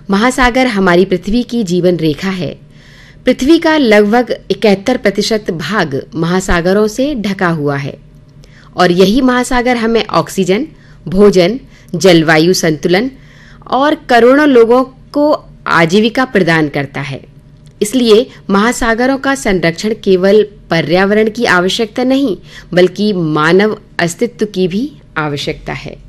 महासागर हमारी पृथ्वी की जीवन रेखा है। पृथ्वी का लगभग 71% भाग महासागरों से ढका हुआ है और यही महासागर हमें ऑक्सीजन, भोजन, जलवायु संतुलन और करोड़ों लोगों को आजीविका प्रदान करता है। इसलिए महासागरों का संरक्षण केवल पर्यावरण की आवश्यकता नहीं, बल्कि मानव अस्तित्व की भी आवश्यकता है।